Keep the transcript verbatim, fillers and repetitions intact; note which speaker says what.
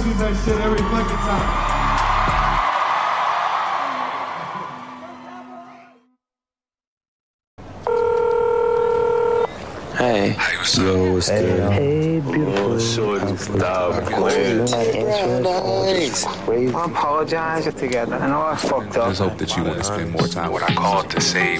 Speaker 1: loses that shit every fucking time.
Speaker 2: Hey. Hey, what's Yo, what's
Speaker 3: hey,
Speaker 2: good?
Speaker 3: Hey, beautiful.
Speaker 2: Oh, shorty, stop playing.
Speaker 3: Crazy. I apologize together. I know I fucked up.
Speaker 4: Just hope that you want to spend more time with
Speaker 2: What I called to say